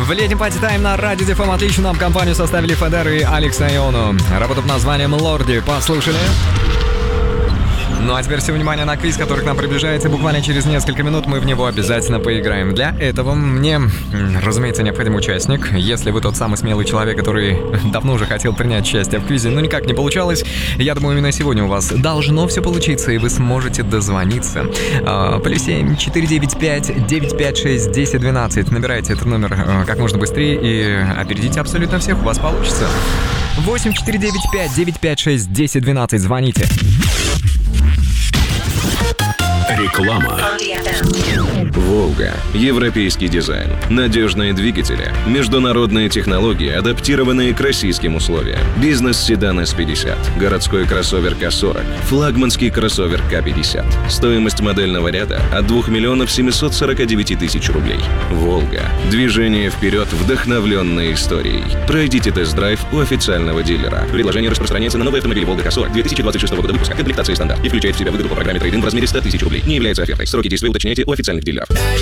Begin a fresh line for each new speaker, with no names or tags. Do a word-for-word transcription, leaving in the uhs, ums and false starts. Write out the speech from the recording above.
В летнем пати-тайм на Радио ДФМ отлично нам компанию составили Федер и Алекс Айону. Работа под названием «Лорди». Послушали? Ну а теперь все внимание на квиз, который к нам приближается. Буквально через несколько минут мы в него обязательно поиграем. Для этого мне, разумеется, необходим участник. Если вы тот самый смелый человек, который давно уже хотел принять участие в квизе, но никак не получалось, я думаю, именно сегодня у вас должно все получиться, и вы сможете дозвониться. А, плюс семь четыре девять пять девять пять шесть десять двенадцать. Набирайте этот номер а, как можно быстрее и опередите абсолютно всех, у вас получится. восемь четыре девять пять девять пять шесть десять двенадцать. Звоните.
Реклама. «Волга». Европейский дизайн, надежные двигатели, международные технологии, адаптированные к российским условиям. Бизнес-седан эс пятьдесят, городской кроссовер ка сорок, флагманский кроссовер ка пятьдесят. Стоимость модельного ряда от двух миллионов семьсот сорок девять тысяч рублей. «Волга». Движение вперед, вдохновленной историей. Пройдите тест-драйв у официального дилера. Предложение распространяется на новый автомобиль «Волга ка сорок» две тысячи двадцать шестого года выпуска, комплектации стандарт, и включает в себя выгоду по программе трейд-ин в размере сто тысяч рублей. Не является офертой. Сроки действия уточняйте у официальных дилеров.